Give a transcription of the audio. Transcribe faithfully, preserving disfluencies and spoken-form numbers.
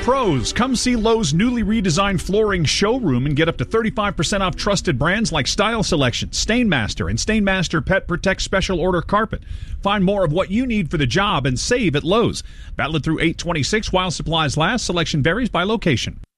Pros, come see Lowe's newly redesigned flooring showroom and get up to thirty-five percent off trusted brands like Style Selection, Stainmaster, and Stainmaster Pet Protect Special Order Carpet. Find more of what you need for the job and save at Lowe's. Valid through eight twenty-six while supplies last. Selection varies by location.